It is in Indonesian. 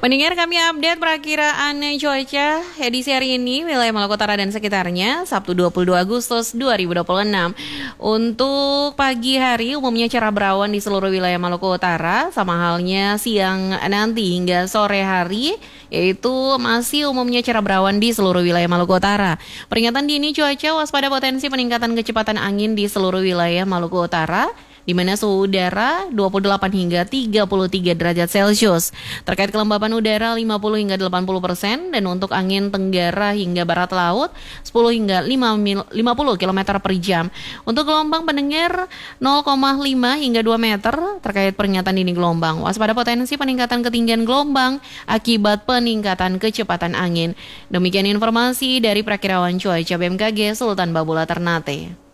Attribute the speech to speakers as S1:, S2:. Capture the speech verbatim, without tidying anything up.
S1: Pendengar, kami update perakiraan cuaca edisi hari ini wilayah Maluku Utara dan sekitarnya Sabtu dua puluh dua Agustus dua ribu dua puluh enam. Untuk pagi hari umumnya cerah berawan di seluruh wilayah Maluku Utara, sama halnya siang nanti hingga sore hari yaitu masih umumnya cerah berawan di seluruh wilayah Maluku Utara. Peringatan dini cuaca waspada potensi peningkatan kecepatan angin di seluruh wilayah Maluku Utara, di mana suhu udara dua puluh delapan hingga tiga puluh tiga derajat Celcius. Terkait kelembapan udara lima puluh hingga delapan puluh persen, dan untuk angin tenggara hingga barat laut sepuluh hingga lima puluh kilometer per jam. Untuk gelombang pendengar nol koma lima hingga dua meter. Terkait peringatan dini gelombang, waspada potensi peningkatan ketinggian gelombang akibat peningkatan kecepatan angin. Demikian informasi dari Perakiraan Cuaca B M K G Sultan Babula Ternate.